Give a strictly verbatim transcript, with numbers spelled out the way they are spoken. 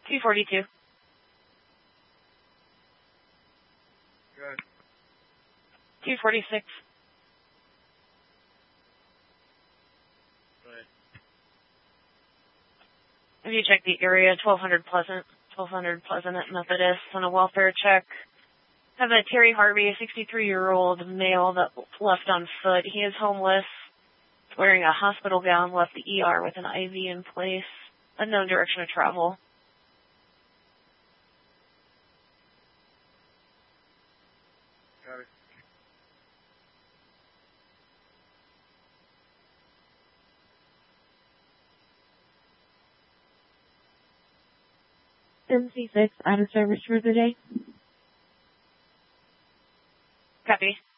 two forty-two. Good. two forty-six. Right. Have you checked the area? twelve hundred Pleasant. twelve hundred Pleasant at Methodist on a welfare check. Have a Terry Harvey, a sixty-three-year-old male that left on foot. He is homeless, wearing a hospital gown, left the E R with an I V in place. Unknown direction of travel. Got it. M C six, out of service for the day. Copy.